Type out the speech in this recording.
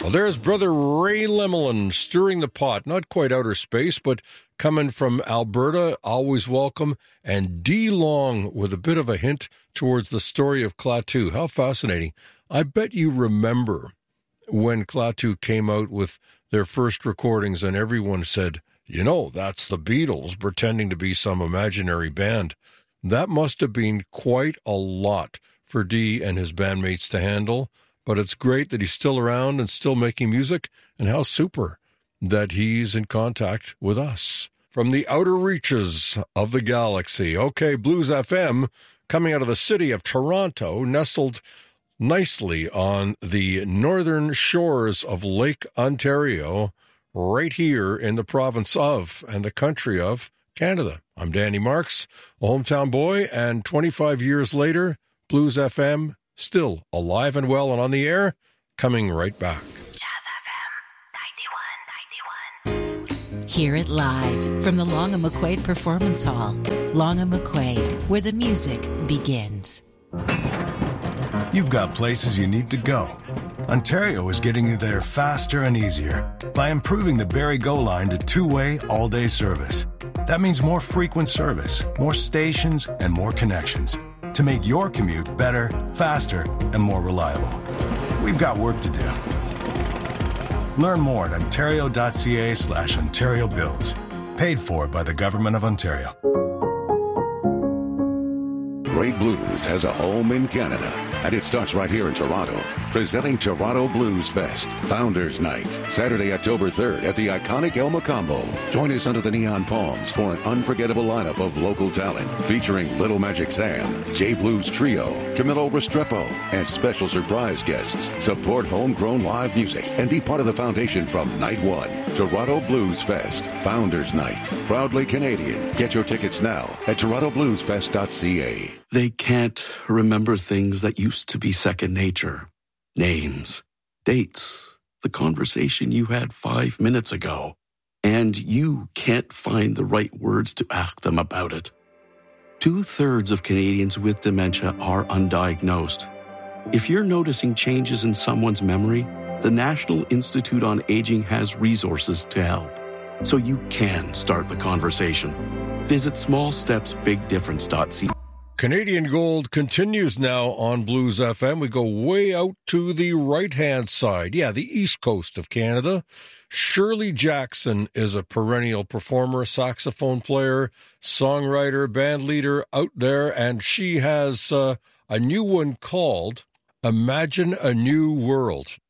Well, there's Brother Ray Lemelin stirring the pot, not quite outer space, but coming from Alberta, always welcome, and D. Long with a bit of a hint towards the story of Klaatu. How fascinating. I bet you remember when Klaatu came out with their first recordings and everyone said, you know, that's the Beatles pretending to be some imaginary band. That must have been quite a lot for Dee and his bandmates to handle, but it's great that he's still around and still making music, and how super that he's in contact with us from the outer reaches of the galaxy. Okay, Blues FM, coming out of the city of Toronto, nestled nicely on the northern shores of Lake Ontario, right here in the province of and the country of Canada. I'm Danny Marks, a hometown boy, and 25 years later, Blues FM still alive and well and on the air, coming right back. Jazz FM 91.91. Hear it live from the Long and McQuaid Performance Hall. Long and McQuaid, where the music begins. You've got places you need to go. Ontario is getting you there faster and easier by improving the Barrie Go line to two-way, all-day service. That means more frequent service, more stations, and more connections to make your commute better, faster, and more reliable. We've got work to do. Learn more at ontario.ca/Ontario Builds. Paid for by the Government of Ontario. Great Blues has a home in Canada, and it starts right here in Toronto. Presenting Toronto Blues Fest, Founders Night, Saturday, October 3rd at the iconic El Macambo. Join us under the neon palms for an unforgettable lineup of local talent, featuring Little Magic Sam, J Blues Trio, Camilo Restrepo, and special surprise guests. Support homegrown live music and be part of the foundation from night one. Toronto Blues Fest, Founders Night. Proudly Canadian. Get your tickets now at torontobluesfest.ca. They can't remember things that used to be second nature. Names, dates, the conversation you had 5 minutes ago. And you can't find the right words to ask them about it. 2/3 of Canadians with dementia are undiagnosed. If you're noticing changes in someone's memory, the National Institute on Aging has resources to help, so you can start the conversation. Visit smallstepsbigdifference.ca. Canadian Gold continues now on Blues FM. We go way out to the right-hand side. Yeah, the east coast of Canada. Shirley Jackson is a perennial performer, saxophone player, songwriter, band leader out there, and she has a new one called Imagine a New World.